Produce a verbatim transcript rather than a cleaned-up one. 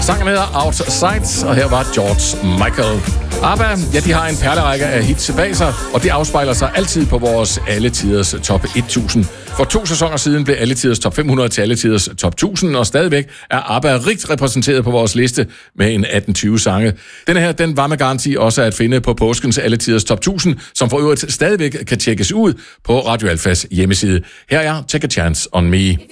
Sangen hedder Outside, og her var George Michael. ABBA, ja, de har en perlerække af hits bag sig, og det afspejler sig altid på vores alletiders top tusind. For to sæsoner siden blev alletiders top fem hundrede til alletiders top tusind, og stadigvæk er ABBA rigt repræsenteret på vores liste med en atten tyve sange. Denne her, den var med garanti også at finde på påskens alletiders top tusind, som for øvrigt stadigvæk kan tjekkes ud på Radio Alfas hjemmeside. Her er Take a Chance on Me.